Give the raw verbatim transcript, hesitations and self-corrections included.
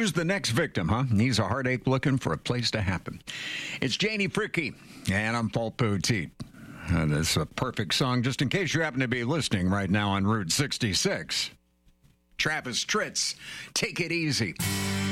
Who's the next victim, huh? He's a heartache looking for a place to happen. It's Janie Fricke, and I'm Paul Poteet. Uh, that's a perfect song, just in case you happen to be listening right now on Route sixty-six. Travis Tritz, Take It Easy.